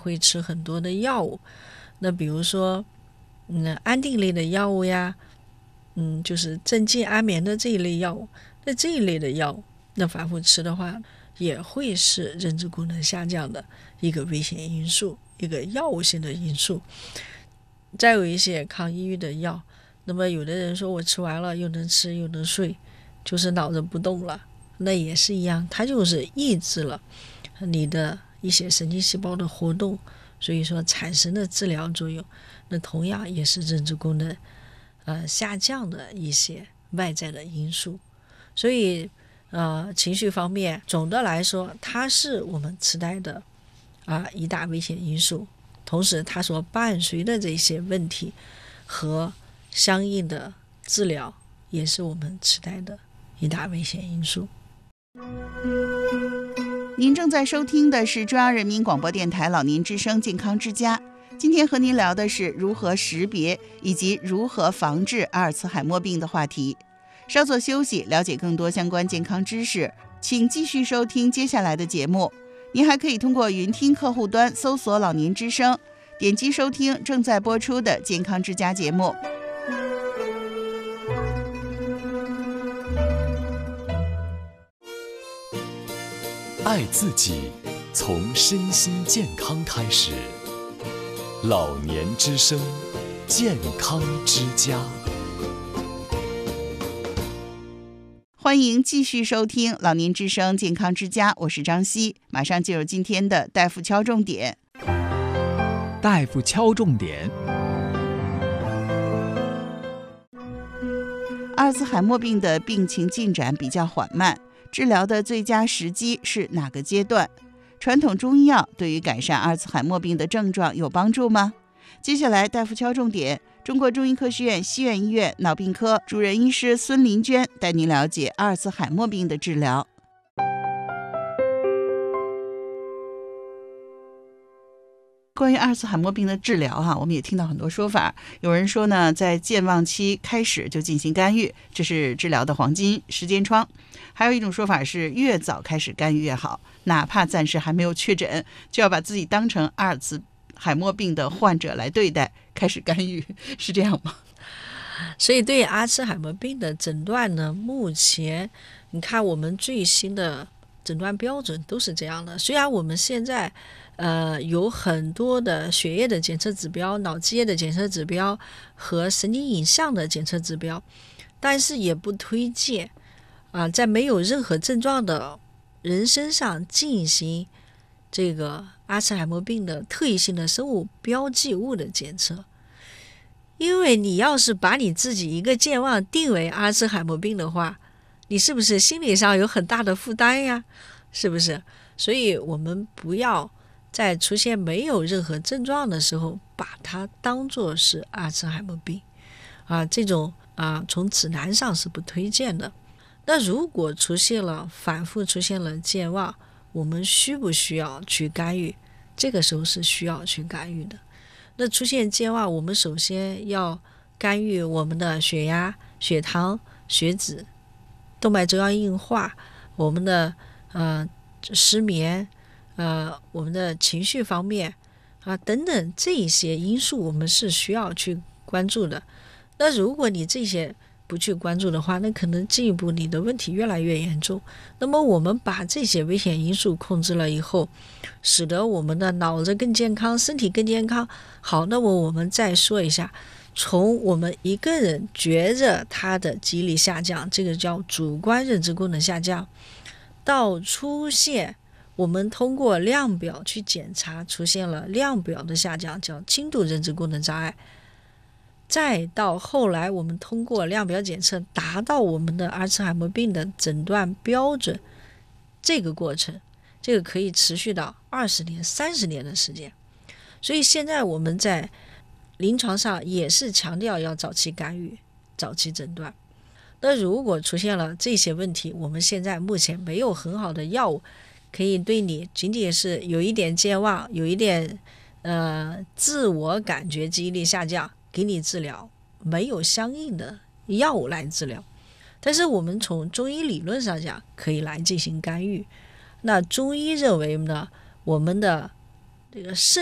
会吃很多的药物。那比如说安定类的药物呀，就是镇静安眠的这一类药物，那这一类的药物那反复吃的话也会是认知功能下降的一个危险因素，一个药物性的因素。再有一些抗抑郁的药，那么有的人说我吃完了又能吃又能睡，就是脑子不动了，那也是一样，它就是抑制了你的一些神经细胞的活动，所以说产生的治疗作用，那同样也是认知功能下降的一些外在的因素。所以情绪方面总的来说它是我们痴呆的一大危险因素，同时它所伴随的这些问题和相应的治疗也是我们痴呆的一大危险因素。 您正在收听的是中央人民广播电台老年之声健康之家，今天和您聊的是如何识别以及如何防治阿尔茨海默病的话题。稍作休息，了解更多相关健康知识，请继续收听接下来的节目。您还可以通过云听客户端搜索老年之声，点击收听正在播出的健康之家节目。 爱自己，从身心健康开始。老年之声，健康之家。 欢迎继续收听老年之声健康之家，我是张希，马上进入今天的大夫敲重点。 大夫敲重点。 阿尔茨海默病的病情进展比较缓慢，治疗的最佳时机是哪个阶段？传统中医药对于改善阿尔茨海默病的症状有帮助吗？接下来大夫敲重点，中国中医科学院西苑医院脑病科主任医师孙林娟带您了解阿尔茨海默病的治疗。关于阿尔茨海默病的治疗我们也听到很多说法。有人说呢，在健忘期开始就进行干预，这是治疗的黄金时间窗。还有一种说法是，越早开始干预越好，哪怕暂时还没有确诊，就要把自己当成阿尔茨海默病的患者来对待，开始干预，是这样吗？ 所以对于阿尔茨海默病的诊断呢，目前你看我们最新的诊断标准都是这样的。虽然我们现在有很多的血液的检测指标、脑积液的检测指标和神经影像的检测指标，但是也不推荐在没有任何症状的人身上进行这个阿尔茨海默病的特异性的生物标记物的检测。因为你要是把你自己一个健忘定为阿尔茨海默病的话，你是不是心理上有很大的负担呀？是不是？所以我们不要在出现没有任何症状的时候把它当作是阿尔茨海默病这种从指南上是不推荐的。那如果反复出现了健忘，我们需不需要去干预？这个时候是需要去干预的。那出现健忘，我们首先要干预我们的血压、血糖、血脂、动脉粥样硬化，我们的失眠，我们的情绪方面等等，这一些因素我们是需要去关注的。那如果你这些不去关注的话，那可能进一步你的问题越来越严重。那么我们把这些危险因素控制了以后，使得我们的脑子更健康，身体更健康。好，那么我们再说一下，从我们一个人觉着他的记忆力下降，这个叫主观认知功能下降，到出现我们通过量表去检查出现了量表的下降，叫轻度认知功能障碍，再到后来我们通过量表检测达到我们的阿尔茨海默病的诊断标准，这个过程这个可以持续到20年、30年的时间。所以现在我们在临床上也是强调要早期干预、早期诊断。那如果出现了这些问题，我们现在目前没有很好的药物可以对你仅仅是有一点健忘、有一点自我感觉记忆力下降给你治疗，没有相应的药物来治疗。但是我们从中医理论上讲可以来进行干预。那中医认为呢，我们的这个肾